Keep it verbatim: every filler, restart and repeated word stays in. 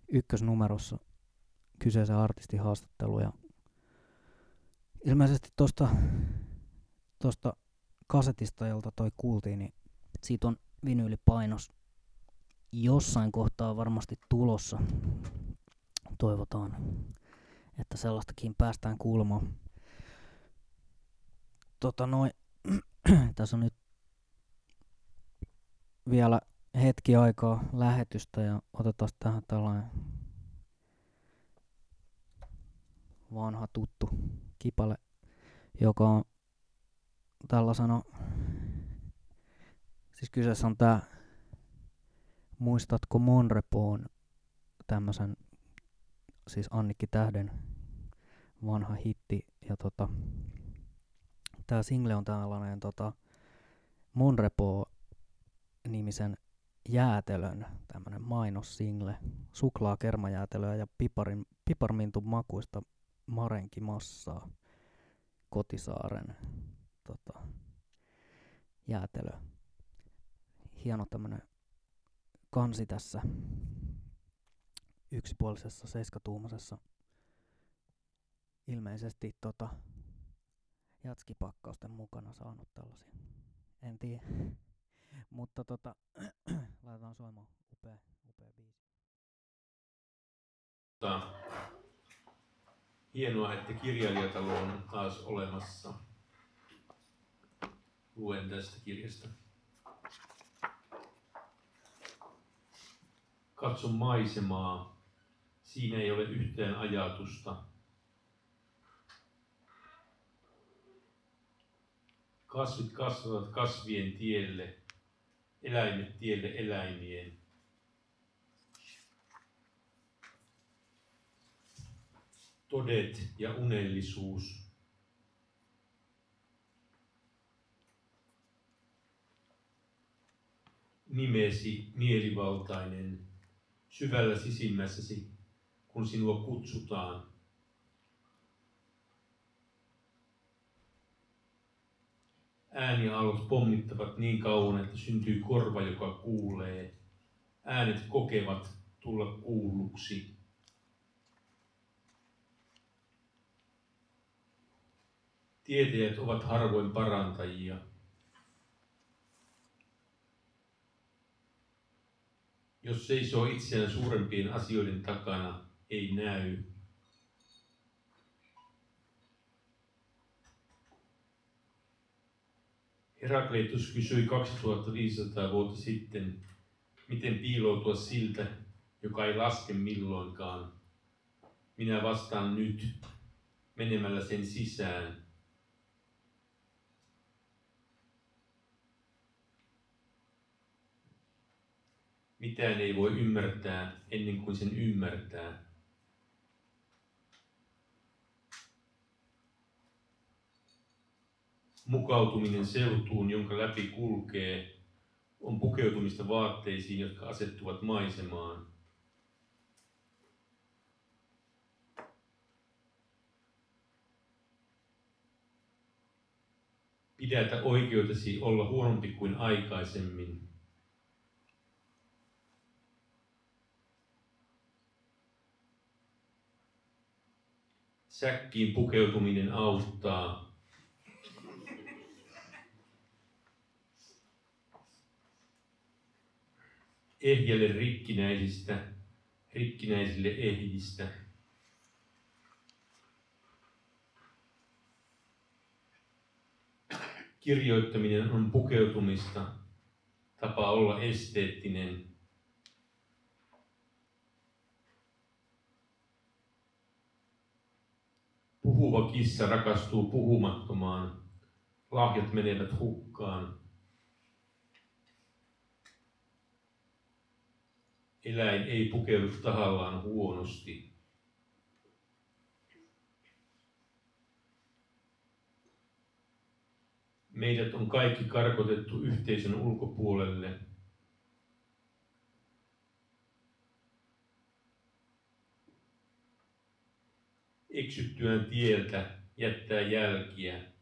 ykkösnumerossa kyseisen artistin haastattelu. Ja ilmeisesti tuosta tosta kasetista, jolta toi kuultiin, niin siitä on vinyylipainos jossain kohtaa varmasti tulossa. Toivotaan, että sellaistakin päästään kuulemaan. Tota noin, tässä on nyt vielä hetki aikaa lähetystä ja otetaan tähän tällainen vanha tuttu kipale, joka on tällaisena, siis kyseessä on tää Muistatko Mon Repoon, tämmösen siis Annikki Tähden vanha hitti, ja tota tää single on tällainen tota Mon Repoo nimisen jäätelön tämmönen mainossingle, suklaa kermajäätelöä ja piparin, piparmintun makuista marenkimassaa, Kotisaaren tota, jäätelö. Hieno tämmönen kansi tässä yksipuolisessa seiskatuumaisessa, ilmeisesti tota jatskipakkausten mukana saanut tällaisia, en tiedä. Mutta tota, laitetaan soimaan upea, upea biisi. Hienoa, että kirjailijatalo on taas olemassa. Luen tästä kirjasta. Katso maisemaa. Siinä ei ole yhtään ajatusta. Kasvit kasvavat kasvien tielle. Eläimet tielle eläimien. Todet ja unellisuus. Nimesi mielivaltainen, syvällä sisimmässäsi, kun sinua kutsutaan. Ääniaallot pommittavat niin kauan, että syntyy korva, joka kuulee. Äänet kokevat tulla kuulluksi. Tietäjät ovat harvoin parantajia. Jos seisoo itseään suurempien asioiden takana, ei näy. Herakleitos kysyi kaksituhattaviisisataa vuotta sitten, miten piiloutua siltä, joka ei laske milloinkaan. Minä vastaan nyt, menemällä sen sisään. Mitään ei voi ymmärtää ennen kuin sen ymmärtää. Mukautuminen seutuun, jonka läpi kulkee, on pukeutumista vaatteisiin, jotka asettuvat maisemaan. Pidätä oikeutesi olla huonompi kuin aikaisemmin. Säkkiin pukeutuminen auttaa. Ehjälle rikkinäisistä, rikkinäisille ehjistä. Kirjoittaminen on pukeutumista, tapa olla esteettinen. Puhuva kissa rakastuu puhumattomaan, lahjat menevät hukkaan. Eläin ei pukeudu tahallaan huonosti. Meidät on kaikki karkotettu yhteisön ulkopuolelle. Eksyttyään tieltä jättää jälkiä.